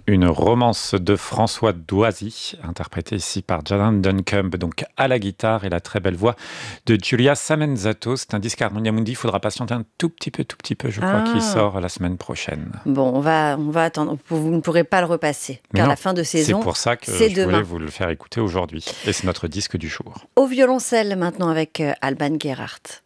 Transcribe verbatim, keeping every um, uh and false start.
Une romance de François Doisy, interprétée ici par Janan Duncombe, donc à la guitare, et la très belle voix de Giulia Samenzato. C'est un disque Harmonia Mundi, il faudra patienter un tout petit peu, tout petit peu, je crois, qu'il Ah. sort la semaine prochaine. Bon, on va, on va attendre. Vous ne pourrez pas le repasser, Mais car non, la fin de saison, c'est pour ça que c'est je demain. voulais vous le faire écouter aujourd'hui. Et c'est notre disque du jour. Au violoncelle maintenant avec euh, Alban Gerhardt.